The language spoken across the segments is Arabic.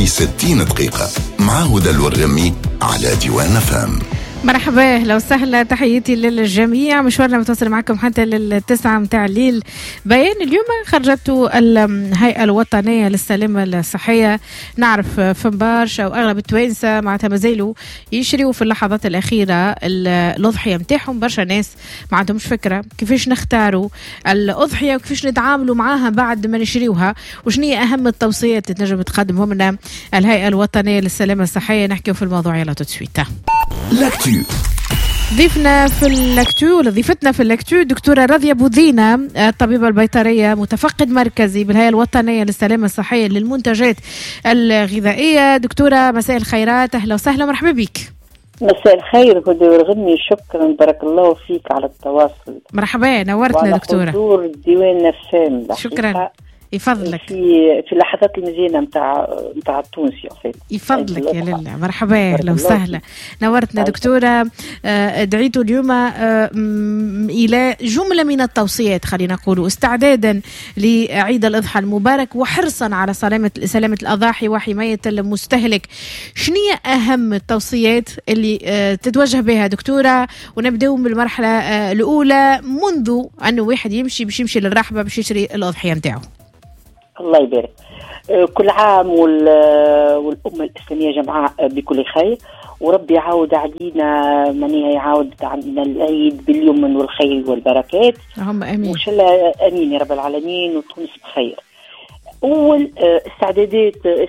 في 60 دقيقة مع هدى الورغمي على ديوان فام. مرحبا، لو سهلة، تحياتي للجميع. مشوارنا متواصل معكم حتى للتسعة متاع الليل. بيان اليوم خرجته الهيئة الوطنية للسلامة الصحية. نعرف فمبارش أو أغلب التوانسة معناتها مازالوا يشريوا في اللحظات الأخيرة الأضحية متاعهم. برشا ناس ما عندهمش فكرة كيفاش نختاروا الأضحية وكيفاش نتعاملوا معاها بعد ما نشريوها، وشنية أهم التوصيات اللي تنجم تقدمهم لنا الهيئة الوطنية للسلامة الصحية. نحكيو في الموضوع يلا تسويت. لاكتو ضيفتنا في اللاكتو دكتورة راضية بوذينة، الطبيبة البيطرية، متفقد مركزي بالهيئة الوطنية للسلامة الصحية للمنتجات الغذائية. دكتورة مساء الخيرات، أهلا وسهلا، مرحبا بك. مساء الخير هدى ورغمي، شكرا، بارك الله فيك على التواصل. مرحبا، نورتنا دكتورة. حضور ديوان فام، شكرا، يفضلك في اللحظات المزيانه نتاع التونسي. يفضلك يا لله، مرحبا، لو سهله، نورتنا دكتوره. دعيتوا اليوم الى جمله من التوصيات، خلينا نقولوا استعدادا لعيد الاضحى المبارك وحرصا على سلامه الاضاحي وحمايه المستهلك. شنية اهم التوصيات اللي تتوجه بها دكتوره؟ ونبداو بالمرحله الاولى منذ انه واحد يمشي للرحبه باش يشتري الاضحيه نتاعو. الله يبارك. كل عام والأمة الإسلامية جمعاء بكل خير، وربي يعاود علينا منيها، يعاود علينا العيد باليمن والخير والبركات. اللهم آمين. وإن شاء الله آمين يا رب العالمين، وتونس بخير. أول استعداد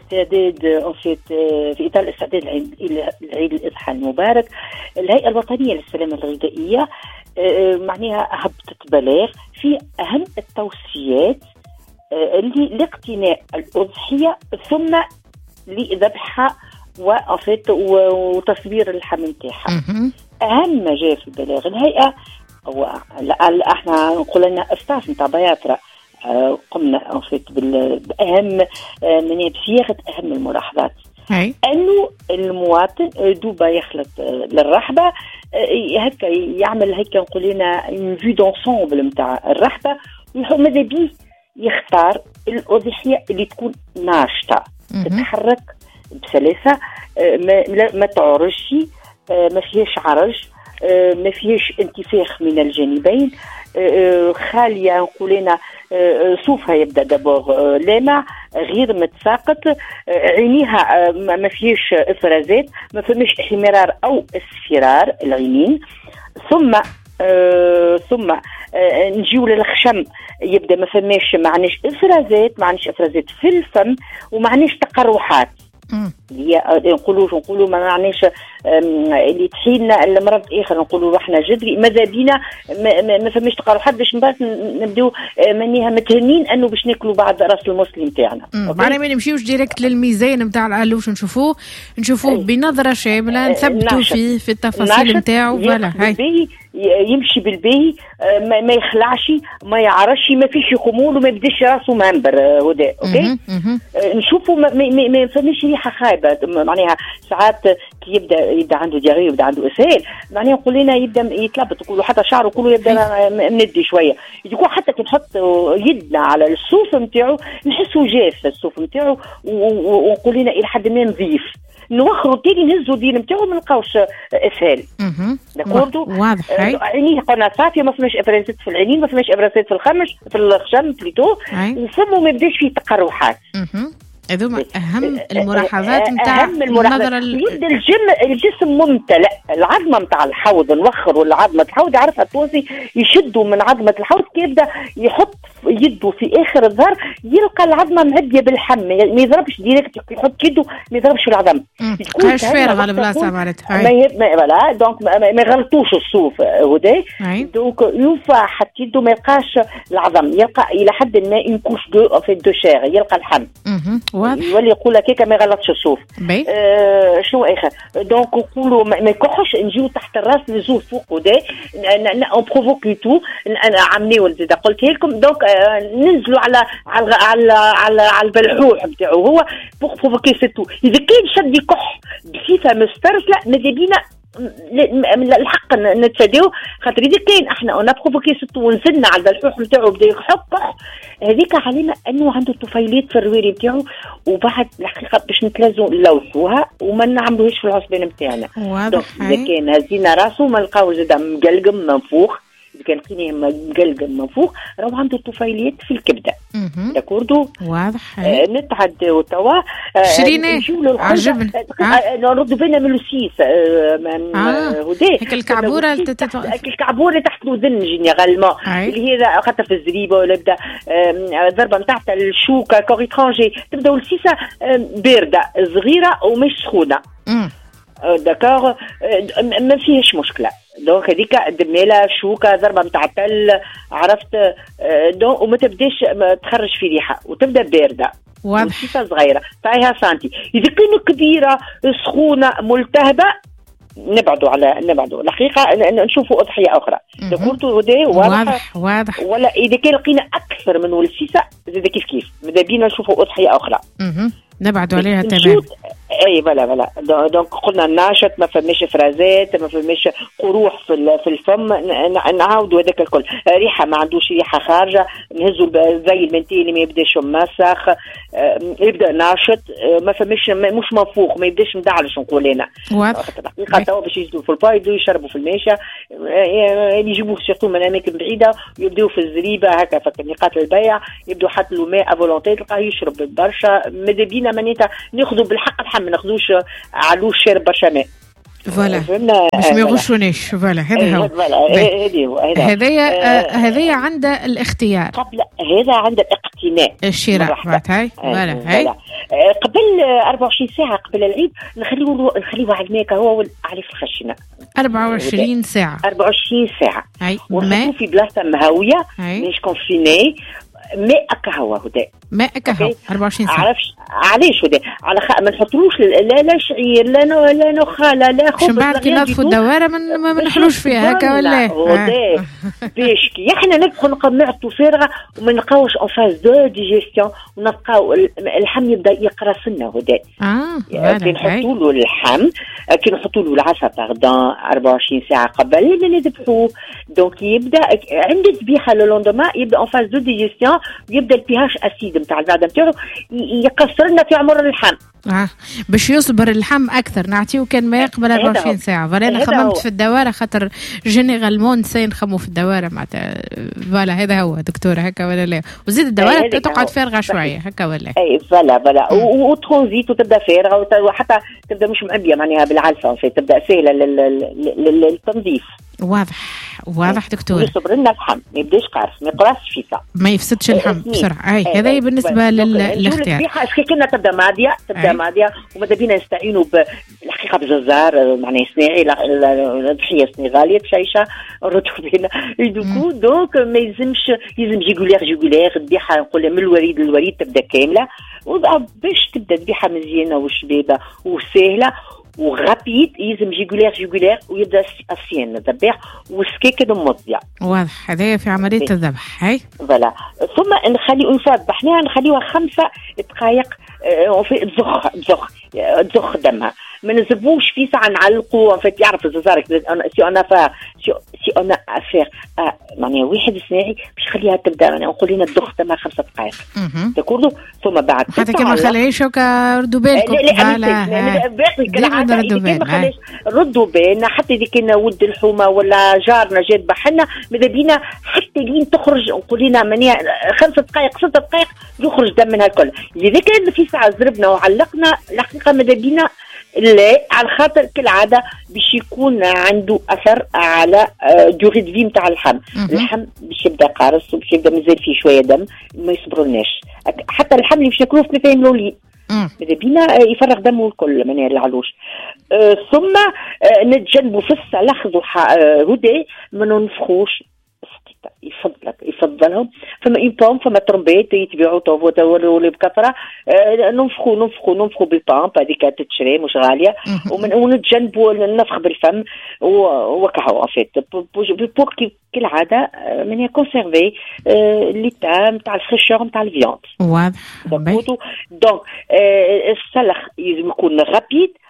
في إطار الاستعداد العيد الأضحى المبارك، الهيئة الوطنية للسلامة الغذائية معناها هبطت بلاغ في أهم التوصيات لاقتناء الأضحية ثم لذبحها وتصوير اللحم نتاعها. أهم ما جاء في البلاغ الهيئة هو احنا نقول لنا استاف نتاع بياطرة، قمنا بأهم بصياغة أهم الملاحظات، أنه المواطن دوبا يخلط للرحبة هكا، يعمل هكا نقول لنا فيو دونسومبل نتاع الرحبة، ماذا بيه يختار الأضحية اللي تكون ناشطة، تتحرك بسلاسة، ما تعرجش، ما فيهاش عرج، ما فيهاش انتفاخ من الجانبين، خالية نقولنا صوفها يبدأ دابور لامع غير متساقط، عينيها ما فيهاش افرازات، ما فيهاش احمرار او اصفرار العينين. ثم نجيو للخشم، يبدا ما فماش، معناش افرازات في الفم، ومعناش تقرحات اللي نقولوا ما معناش اللي تحيلنا المرض اخر، نقولوا احنا جدري ماذا بينا ما فماش تقرحات باش نبداو منيها متهنين انه باش ناكلوا بعد راس المسلم تاعنا. معناها ما نمشيوش ديريكت للميزان نتاع العلوش، نشوفوه بنظره شامله، نثبتوا فيه في التفاصيل نتاعو. فوالا يمشي بالباهي، ما يخلعش، ما يعرش، ما فيش خمول، وما يبداش راسه منبر هدى. اوكي نشوفوا ما فماش ريحه خايبه، معناها ساعات كي يبدا عنده دياريه، يبدا عنده اسهال، معناها نقول لنا يبدا يتلبط، يقولوا حتى شعره كله يبدا مندي شويه، يقول حتى كي نحط يدنا على الصوف نتاعو نحسوا جاف الصوف نتاعو، ونقول لنا الى حد ما نظيف، نوخروا تاني نهزوا الدين نتاعو ما نلقاوش اسهال. داكوردو واضح. عينيه قناه صافيه، ما فماش ابرازات في العينين، ما فماش ابرازات في الخشم بليتو، وفمه ما يبداش فيه تقرحات. هذوما أهم الملاحظات نتاع النظرة. يبدا الجسم ممتلئ، العظمة نتاع الحوض نوخر، ولا عظمة الحوض يعرفها التونسي، يشدوا من عظمة الحوض، كي يبدا يحط يده في آخر الظهر يلقى العظمة معدية بالحم، ما يضربش ديريكت، يحط يده ما يضربش في العظم، تكون فارغة البلاصة معناتها. فوالا دونك ما يغلطوش الصوف هداي، دونك ينفع حتى يده ما يلقاش العظم، يلقى إلى حد ما ينكوش دو شاغ، يلقى الحم. يولي يقول لك هيك ما يغلطش الصوف. شنو اخر دونك نقولوا ما يكحش، نجيو تحت الراس نزول فوق ودا اون بروفوكي تو، انا عمليو زيد قلت لكم، دونك ننزلوا على البلحوح نتاعو هو بروفوكي سيتو. اذا كان شد يكح بصفه مسترسله ماذا بينا الحق نتفاديو، خاطر إذا كان احنا اون بروفوكي ستو ونزلنا على الحوح نتاعو بدا يحق هذيك علينا انه عنده طفيلات في الرويري نتاعو، وبعد الحقيقه باش نتلازو نلوحوها وما نعملوهاش في العصبان نتاعنا. اذا كان هزينا راسو ما نلقاو زاد مقلقم منفوخ، إذا كان لقيناه مقلقم منفوخ راهو عنده طفيلات في الكبده. داكوردو واضح. نتعداو توا شريناه عجبني نردوا بالنا من السيس هداك الكعبوره الكعبوره تحت الودن جينيرالمون اللي هي خاطر في الزريبه ولا بدا ضربه نتاع الشوكه كوريترونجي تبداو السيسه بارده صغيره ومش سخونه. داكور ما فيهش مشكله. دونك هذيك دميله شوكه ضربه نتاع تل عرفت دونك وما تبداش تخرج في ريحه وتبدا بارده وسيسه صغيره فيها سنتي. اذا كانت كبيره سخونه ملتهبه نبعدوا الحقيقه نشوفوا اضحيه اخرى. دكورتو هدي واضح. ولا اذا كان لقينا اكثر من والسيسه زاد كيف ماذا بينا نشوفوا اضحيه اخرى نبعدوا عليها تمام. اي بلا دونك قلنا ناشط ما فماش فرازات ما فماش قروح في الفم نعاودوا هذاك الكل. ريحه ما عندوش ريحه خارجه نهزوا زي المنتي اللي ما يبداش مسخ يبدا ناشط ما فماش مش منفوخ ما يبداش مدعلش نقول انا الحقيقه توا باش يزيدوا في الباي يبداو يشربوا في الماشيه يجيبوه سيرتو من اماكن بعيده ويبداو في الزريبه هكا في نقاط البيع يبداو حتى له ماء افولونتي تلقاه يشرب برشا. ماذا بينا مانيتا ناخذوا بالحق الحم ما ناخذوش علوش شارب برشا ماء فوالا باش ما يغشونيش. فوالا هذا هو هذايا عند الاختيار قبل هذا عند الاقتناء الشراء هاي فوالا هاي قبل 24 ساعه قبل العيد نخليوه على الماء هو عليه في الخشنه 24 ساعه هاي ونحطوه في بلاصه مهويه مش كونفيني ماء قهوه هدى ماء قهوه 24 ساعه. عرفش علاش هدى على ما نحطلوش لا شعير لا نخاله لا خبز من بعد كي نطفوا الدواره ما نحلوش فيها هكا ولا باش كي احنا ندخل معدته فارغه وما نلقاوش اون فاز دو ديجيستيون ونلقاو اللحم يبدا يقرص لنا هدى. كي نحطوا له اللحم كي نحطوا له العسل باردون 24 ساعه قبل ما نذبحوه دونك يبدا عند الذبيحه لوندوما يبدا اون فاز دو ديجيستيون ويبدا البيهاش اسيد نتاع المعده نتاعو يقصر لنا في عمر اللحم باش يصبر اللحم اكثر نعطيو كان ما يقبل 24 ساعه. فانا خممت في الدواره خاطر جينيرالمون نسين نخمو في الدواره معناتها فوالا هذا هو دكتور هكا ولا لا وزيد الدواره تقعد فارغه شويه هكا ولا اي فوالا وترانزيت وتبدا فارغه وحتى تبدا مش معبيه معناها بالعلفه تبدا سهله للتنظيف. واضح دكتور. يصبر لنا اللحم ما يبداش قارص ما يقرصش فيسا ما يفسدش اللحم بسرعه. هذا بالنسبه للاختيار. كنا تبدا ماضيه وماذا بينا نستعينوا بالحقيقه بجزار معناها صناعي الضحيه صناعيه بشيشه نردوا بينا يدوكو دونك ما يلزم جيغولير الذبيحه نقول من الوريد للوريد تبدا كامله باش تبدا ذبيحه مزيانه وشبابه وسهله وغابيد يلزم جيغولير ويبدا السين الذبيح والسكيكه مضيع. واضح هذا في عمليه الذبح. هاي فوالا ثم نخلي انفاس ذبحناها نخليوها 5 دقائق في تزخ دمها ما نزبوش في ساعه نعلقوا فات يعرف الززار سي انا افير معناها واحد صناعي باش خليها تبدا نقول لنا تضخ دمها 5 دقائق تكونوا ثم بعد حتى كما خليهاش هكا ردوا بالكم ردوا بالنا حتى اذا كنا ود الحومه ولا جارنا جات بحنا ماذا بينا حتى لين تخرج نقول لنا معناها 5 دقائق 6 دقائق يخرج دم منها الكل. اذا كان في ساعه زربنا وعلقنا الحقيقه ماذا بينا لا على خاطر كالعاده باش يكون عنده اثر على دوري دو في نتاع اللحم باش يبدا قارص وباش يبدا مازال فيه شويه دم ما يصبروناش حتى اللحم اللي باش ناكلوه في 2 لولي ماذا بينا يفرغ دمه الكل من العلوش. ثم نتجنبوا في السلخ هدى ما ننفخوش يفضلهم فما إمبام فما ترمبيت يتبيعوا طوفوتا ولا بكثرة ننفخوا بالبامب هذيك تتشري مش غالية ونتجنبوا النفخ بالفم وكهو أفيت بور كالعادة من يكونسيرفي ليتا متاع الخشة متاع الفياند. واضح. دونك السلخ يكون غابيد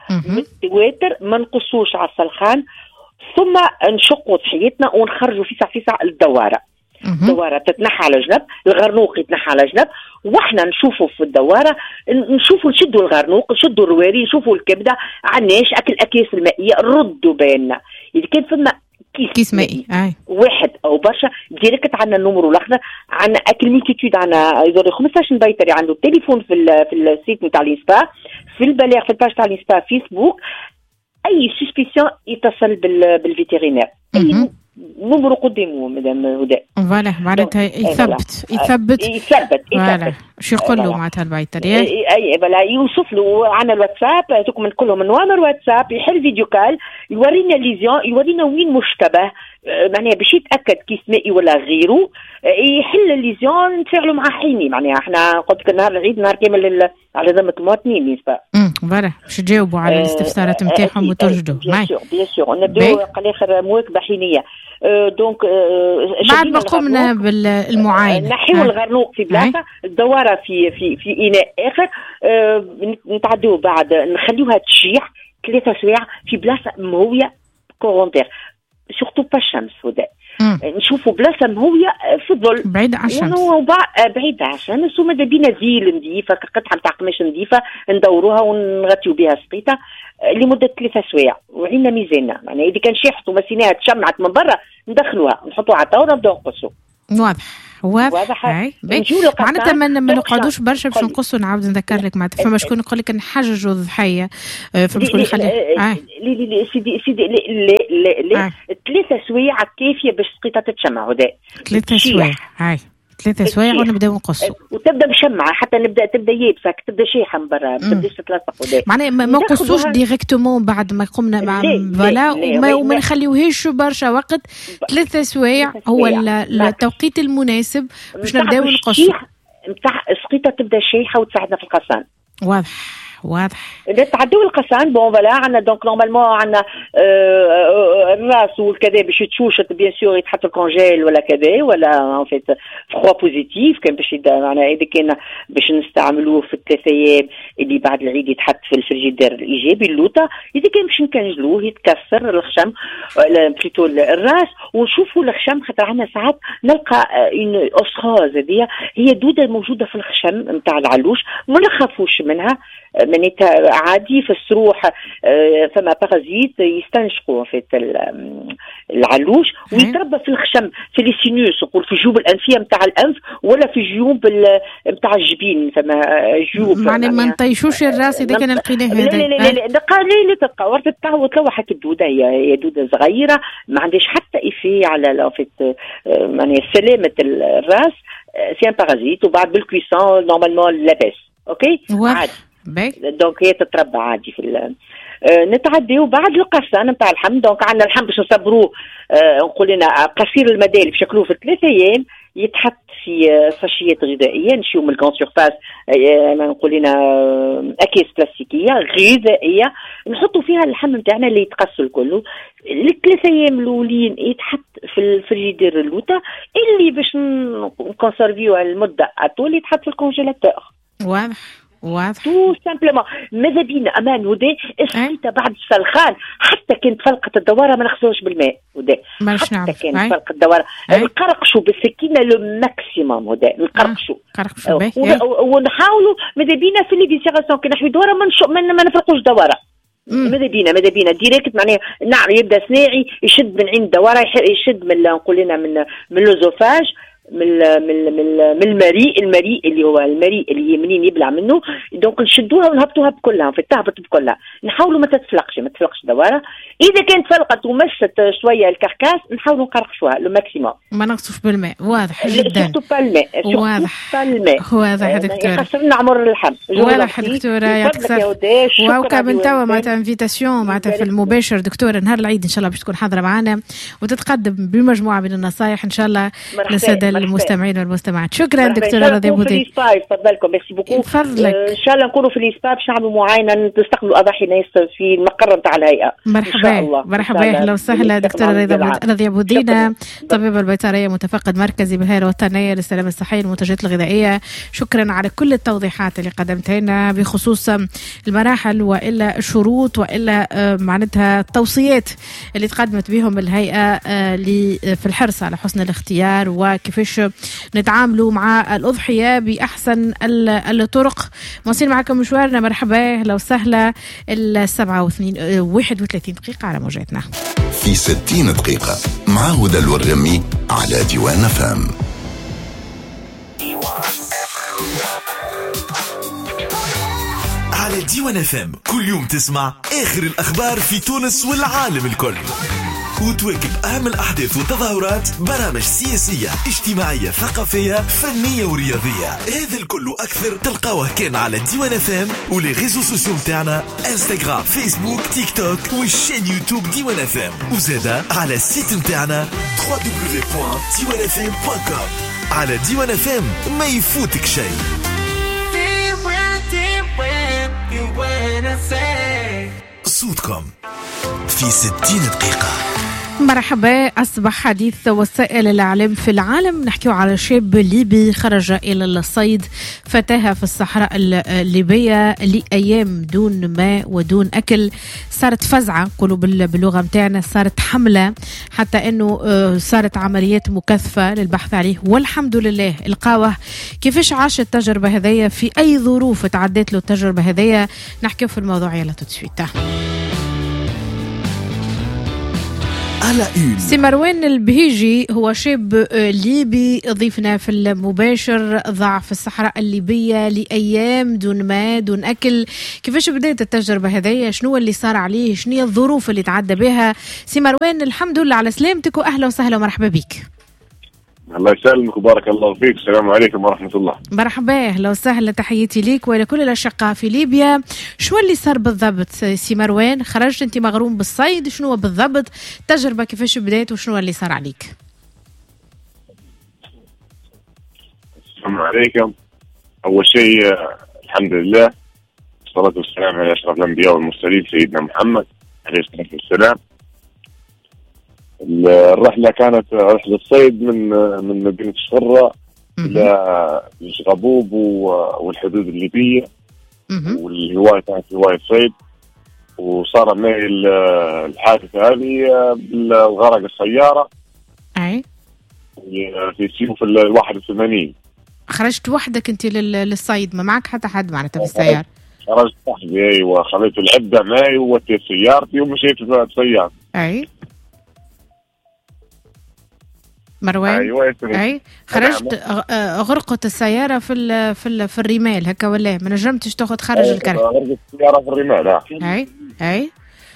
متواتر، ما نقصوش على السلخان، ثم نشقوا ضحيتنا ونخرجوا فيسع الدواره. الدواره تتنحى على جنب، الغرنوق يتنحى على جنب، واحنا نشوفوا في الدواره، نشدوا الغرنوق، نشدوا الرواري، نشوفوا الكبده، عناش الاكياس المائيه نردوا بالنا. اذا كان فما كيس مائي واحد او برشا ديريكت عندنا النمر الاخضر، عندنا اكل ميلتيتود، عندنا يزور 15 بيطري عنده التليفون في السيت نتاع الانسبا، في البلاغ في الباج تاع الانسبا فيسبوك. اي سسبيسيون يتصل بالفيترينير، اي نمر قدامه مدام هدى. فوالا معناتها يثبت فوالا شو يقول له معناتها البيطري؟ اي بلا يوصف له عن الواتساب، هذوك كلهم من نوامر واتساب، يحل فيديو كال يورينا ليزيون، يورينا وين مشتبه معناها باش يتاكد كيس مائي ولا غيره، يحل الليزيون نتفاعلوا مع حيني. معناها احنا قلت لك نهار العيد نهار كامل على ذمه المواطنين نسبه فوالا باش تجاوبوا على الاستفسارات نتاعهم وترشدوا. بيان سور نبداو على اخر مواكبه حينيه. دونك بعد ما قمنا بالمعاينه نحيو الغرنوق في بلاصه، الدواره في اناء اخر، نتعدوا بعد نخليوها تشيح 3 سوايع في بلاصه مهويه كورونتير، سورتو با الشمس ودا. نشوفوا بلاصه مهويه في الظل بعيد على الشمس، بعيد على الشمس، وماذا بينا زيل نظيفه قطعه نتاع قماش نظيفه ندوروها ونغطيو بها سقيطه لمده 3 سوايع، وعينا ميزاننا. يعني اذا كان شيحت ومسيناها تشمعت من برا ندخلوها نحطوها على الطاوله ونبداو نقصوا. واضح معناتها ما نقعدوش برشا باش نقصوا. نعاود نذكر لك معناتها فما شكون يقول لك نحججوا الضحيه، فما شكون يخلي لي سيدي لا 3 سوايع كافيه باش السقيطه تتشمع. هدا 3 سوايع 3 سوايع ونبداو نقصوا، وتبدا مشمعه حتى تبدا يابسه، تبدا شيحه من برا، ما تبداش تتلصق. ودا معناها ما نقصوش ديريكتومون بعد ما قمنا مع فوالا، وما نخليوهاش برشا وقت. 3 سوايع هو التوقيت المناسب باش نبداو نقصوا. نتاع السقيطه تبدا شيحه وتساعدنا في القصان. واضح تعدوا القصان. بون فوالا عندنا دونك نورمالمون عندنا الراس والكذا باش يتشوشت بيان سور يتحط في الكونجيل ولا كذا، ولا ان فيت فخوا بوزيتيف كان باش معناها اذا كان باش نستعملوه في ال3 ايام اللي بعد العيد يتحط في الفريجيدير الايجابي اللوطه. اذا كان باش نكنجلوه يتكسر الخشم بليتو الراس ونشوفوا الخشم، خاطر عندنا ساعات نلقى اون اوسخوز، هذه هي دوده موجوده في الخشم نتاع العلوش، ما نخافوش منها. معناتها عادي في السروح فما بارازيت يستنشقوا في العلوش ويتربى في الخشم، في لي سينوس نقول في الجيوب الانفيه نتاع الانف ولا في الجيوب نتاع الجبين، فما جيوب معناها ما نطيشوش الراس اذا كان لقيناه هذا. لا تلقى تلوحت الدوده، هي دوده صغيره ما عندهاش حتى ايفي على معناها سلامه الراس، سي ان بارازيت. وبعد بالكويسون نورمالمون لاباس اوكي عادي. دونك هي تتربى عادي في نتعديو بعد القصان نتاع اللحم. دونك عندنا اللحم باش نصبروه نقول لنا قصير المدى باش ياكلوه في 3 ايام، يتحط في ساشيات غذائيه، نشيو من الكون سيرفاس نقول لنا اكياس بلاستيكيه غذائيه نحطوا فيها اللحم نتاعنا اللي يتقص كله. ال3 ايام الاولين يتحط في الفريجيدير اللوطه، اللي باش نكونسيرفيوه المده اطول يتحط في الكونجيلاتور. واضح تو سامبلومون. ماذا بينا امان ودي السقيطه بعد السلخان حتى كانت فلقت الدواره ما نغسلوش بالماء ودي، حتى كانت فلقت الدواره نقرقشوا بالسكينه لو ماكسيموم ودي نقرقشوا ونحاولوا. ماذا بينا في لي فيسيراسيون كي نحوي دواره ما نفرقوش دواره. ماذا بينا ديريكت معناها نعم يبدا صناعي يشد من عين الدواره، يشد من نقول لنا من لوزوفاج، من المريء اللي هو المريء اللي منين يبلع منه. دونك نشدوها ونهبطوها بكلها تهبط بكلها، نحاولوا ما تتفلقش دواره. اذا كانت فلقت ومست شويه الكركاس نحاولوا نقرقشوها لو ماكسيموم، ما نغسلوش بالماء. واضح جدا. واضح يا دكتوره، خسرنا عمر اللحم. واضح يا دكتوره، يعطيك وهاكا من توا معناتها انفيتاسيون معناتها في المباشر دكتوره نهار العيد ان شاء الله باش تكون حاضره معنا وتتقدم بمجموعه من النصائح ان شاء الله للساده المستمعين والمستمعات. شكرا دكتورة رضيا بودي. تفضلكم ميرسي بوكو. فضلك. ان شاء الله نكونوا في الإسباب باش نعملوا معاينه نستقبلوا اضاحي ناس في المقر نتاع الهيئه. مرحبا اهلا وسهلا دكتورة رضيا بودينا، طبيبة البيطرية متفقد مركزي بالهيئة الوطنية للسلامة الصحية والمنتجات الغذائية. شكرا على كل التوضيحات اللي قدمتها لنا بخصوص المراحل والا الشروط والا معناتها التوصيات اللي تقدمت بهم الهيئة في الحرص على حسن الاختيار وكيفاش نتعاملوا مع الأضحية بأحسن الطرق. مواصلين معكم مشوارنا. مرحبا لو سهلة 31 دقيقة على موجاتنا في 60 دقيقة مع هدى الورغمي على ديوان فام. على ديوان فام كل يوم تسمع آخر الأخبار في تونس والعالم الكل، وتواكب أهم الأحداث والتظاهرات، برامج سياسية اجتماعية ثقافية فنية ورياضية. هذا الكل أكثر تلقاوه كان على ديوان فام ولي ريزو سوسيو متاعنا انستغرام فيسبوك تيك توك والشين يوتيوب ديوان فام، وزادا على السيت متاعنا www.diwanfm.com. على ديوان فام ما يفوتك شيء. صوتكم في 60 دقيقة. مرحبا. أصبح حديث وسائل الإعلام في العالم نحكيو على شاب ليبي خرج إلى الصيد فتاه في الصحراء الليبية لأيام دون ماء ودون أكل. صارت فزعة قولوا باللغة متاعنا، صارت حملة حتى أنه صارت عمليات مكثفة للبحث عليه، والحمد لله القاوه. كيفاش عاش التجربة هذية، في أي ظروف تعدت له التجربة هذية، نحكيو في الموضوع يلا تسويته. سي مروان البهيجي هو شاب ليبي ضيفنا في المباشر، ضاع في الصحراء الليبية لأيام دون ماء دون أكل. كيفاش بدأت التجربة هذية؟ شنو اللي صار عليه؟ شنو الظروف اللي تعدى بها؟ سي مروان الحمد لله على سلامتك وأهلا وسهلا ومرحبا بك. الله يسلمك وبارك الله فيك. السلام عليكم ورحمة الله. مرحبا أهلا وسهلا، تحياتي ليك ولكل كل الأشقاء في ليبيا. شو اللي صار بالضبط سي مروان؟ خرجت أنت مغروم بالصيد، شنو بالضبط التجربة كيفاش بدأت وشنو اللي صار عليك؟ السلام عليكم. أول شيء الحمد لله والصلاة والسلام على أشرف الأنبياء والمرسلين سيدنا محمد عليه الصلاة والسلام. الرحلة كانت رحلة صيد من مدينة الشرة إلى الشغبوب والحدود الليبية، والهواية كانت هواية صيد. وصار معي الحادثة هذه بالغرق السيارة في سيوف 81. خرجت وحدك أنت للصيد، ما معك حتى حد معناتها في السيارة؟ خرجت وحدي أيوة، خليت العدة معي ووتيت سيارتي ومشيت بسيارتي. مروان أيوة. خرجت غرقت السيارة في الرمال هكا ولا ما نجمتش تاخذ خارج الكرك؟ غرقت السيارة في الرمال. أي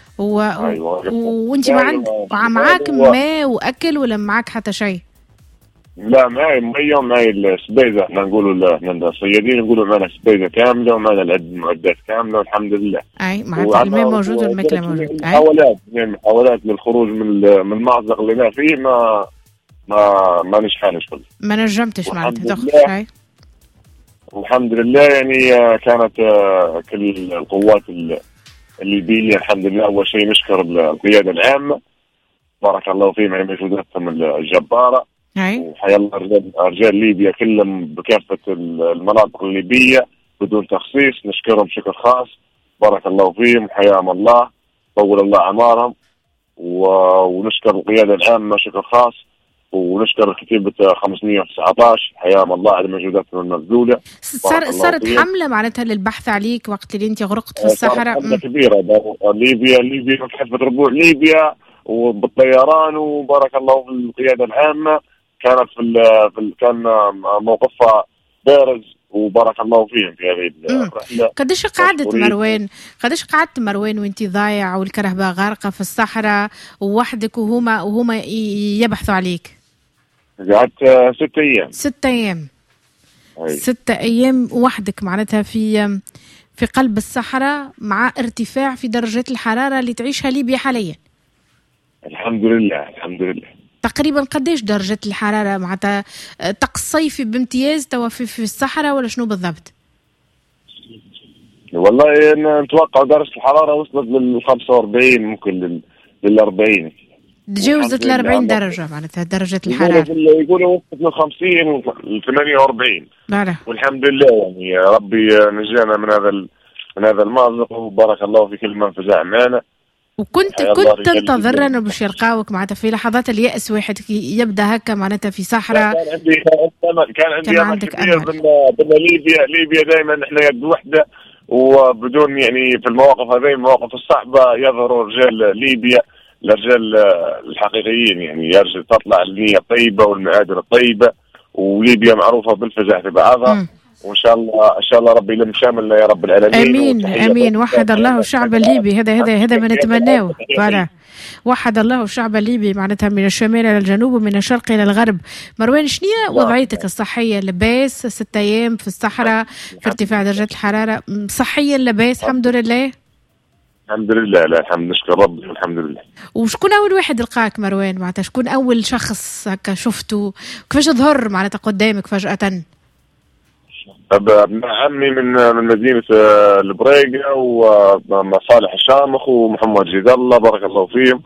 وانت معاك ماء واكل ولا معاك حتى شيء؟ لا معي مية ومعي السبيزة. احنا نقولوا احنا الصيادين نقولوا معنا سبيزة كاملة ومعنا المعدات كاملة والحمد لله. معناتها الماء موجود والماكلة موجود. محاولات للخروج من المأزق اللي انا فيه ما نجحناش كله. ما نجمتش معناتها تخرج. الحمد لله يعني كانت كل القوات الليبية الحمد لله. أول شيء نشكر القيادة العامة بارك الله فيهم على مجهوداتهم الجبارة. وحيا الله رجال ليبيا كلهم بكافة المناطق الليبية بدون تخصيص نشكرهم بشكل خاص بارك الله فيهم حياهم الله طول الله أعمارهم. ونشكر القيادة العامة بشكل خاص، ونشكر كتيبة 519 حياهم الله على مجهوداتهم المبذولة. صارت حملة معناتها للبحث عليك وقت اللي انت غرقت في الصحراء. حملة كبيرة. ليبيا كافة ربوع ليبيا وبالطيران وبارك الله في القيادة العامة كانت كان موقفها بارز وبارك الله فيهم في هذه الرحلة. قديش قعدت مروان وانت ضايع والكرهبة غارقة في الصحراء ووحدك وهما يبحثوا عليك؟ قعدت 6 أيام. 6 أيام. 6 أيام وحدك معناتها في قلب الصحراء مع ارتفاع في درجات الحرارة اللي تعيشها ليبيا حاليا. الحمد لله الحمد لله. تقريبا قديش درجة الحرارة معناتها طقس صيفي بامتياز توا في الصحراء ولا شنو بالضبط؟ والله نتوقع درجة الحرارة وصلت لل 45 ممكن لل 40 تجاوزت ال 40 درجة معناتها درجة الحرارة. يقولوا وصلت من 50 ل 48. لا. والحمد لله يعني ربي نجانا من هذا المأزق، وبارك الله في كل من فزع معنا. وكنت تنتظر انه باش يلقاوك معناتها في لحظات اليأس واحد يبدا هكا معناتها في صحراء؟ كان عندي كثير من ليبيا دائما احنا يد وحده، وبدون يعني في المواقف هذه المواقف الصعبه يظهروا رجال ليبيا الرجال الحقيقيين، يعني يرجع تطلع النية الطيبة والمآدر الطيبة، وليبيا معروفة بالفزع في بعضها. وإن شاء الله ربي يلم شاملنا يا رب العالمين. آمين. وحد الله الشعب الليبي، هذا ما نتمناه. فعلا وحد الله الشعب الليبي معناتها من الشمال إلى الجنوب ومن الشرق إلى الغرب. مروان، شنية وضعيتك الصحية؟ لباس 6 أيام في الصحراء في ارتفاع درجة الحرارة، صحيا لباس؟ الحمد لله. الحمد لله، لا الحمد نشكر ربي والحمد لله. وشكون أول واحد لقاك مروان معناتها؟ شكون أول شخص هكا شفته؟ كيفاش ظهر معناتها قدامك فجأة؟ ابن عمي من مدينة البريقة، وصالح الشامخ ومحمد جيد الله بارك الله فيهم،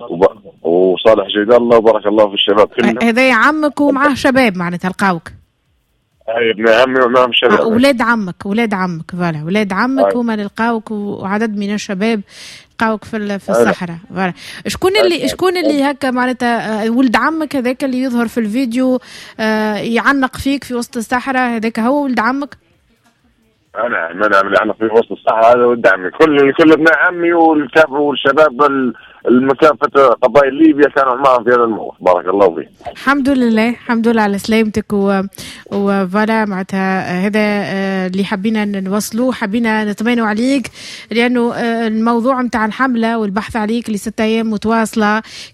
وصالح جيد الله وبارك الله في الشباب كلهم. هذا عمك ومعه شباب معناتها لقاوك؟ اي ابن عمي ومعهم شباب. ولاد عمك فوالا، ولاد عمك هما اللي لقاوك، وعدد من الشباب لقاوك في الصحراء. فوالا. شكون اللي هكا معناتها ولد عمك هذاك اللي يظهر في الفيديو يعنق فيك في وسط الصحراء؟ هذاك هو ولد عمك؟ انا اللي عنق في وسط الصحراء هذا ولد عمي. كل ابن عمي والشباب المكافة قبائل ليبيا كانوا معهم في هذا الموقف بارك الله فيه. الحمد لله على سلامتك. وفوالا معناتها هذا اللي حبينا نوصلوه، حبينا نطمئنوا عليك، لأنه الموضوع متاع الحملة والبحث عليك ل6 أيام متواصلة